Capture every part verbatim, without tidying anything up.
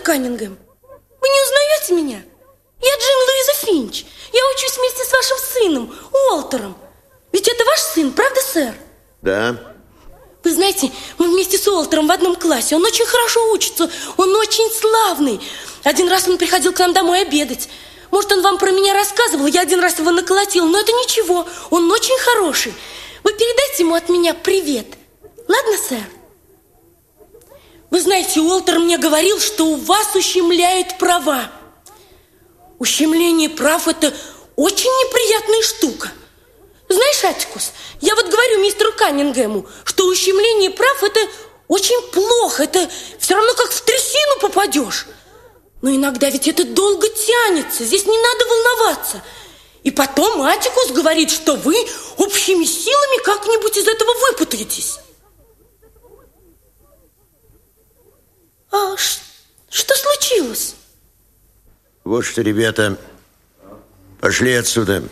Каннингем, вы не узнаете меня? Я Джин Луиза Финч. Я учусь вместе с вашим сыном, Уолтером. Ведь это ваш сын, правда, сэр? Да. Вы знаете, мы вместе с Уолтером в одном классе. Он очень хорошо учится, он очень славный. Один раз он приходил к нам домой обедать. Может, он вам про меня рассказывал, я один раз его наколотил, но это ничего, он очень хороший. Вы передайте ему от меня привет. Ладно, сэр? Вы знаете, Уолтер мне говорил, что у вас ущемляют права. Ущемление прав – это очень неприятная штука. Знаешь, Аттикус, я вот говорю мистеру Каннингему, что ущемление прав – это очень плохо. Это все равно как в трясину попадешь. Но иногда ведь это долго тянется, здесь не надо волноваться. И потом Аттикус говорит, что вы общими силами как-нибудь из этого выпутаетесь. А что случилось? Вот что, ребята, пошли отсюда.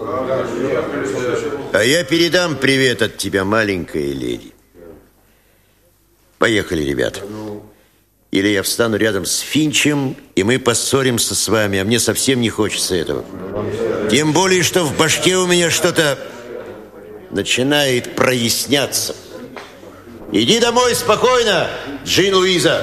А я передам привет от тебя, маленькая леди. Поехали, ребята. Или я встану рядом с Финчем, и мы поссоримся с вами, а мне совсем не хочется этого. Тем более, что в башке у меня что-то начинает проясняться. Иди домой спокойно, Джин Луиза.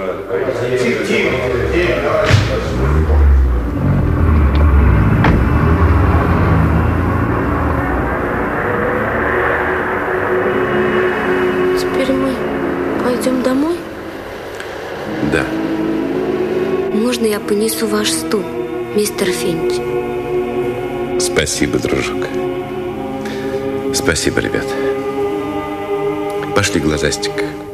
Теперь мы пойдем домой? Да. Можно я понесу ваш стул, мистер Финч? Спасибо, дружок. Спасибо, ребят. Пошли, глазастик.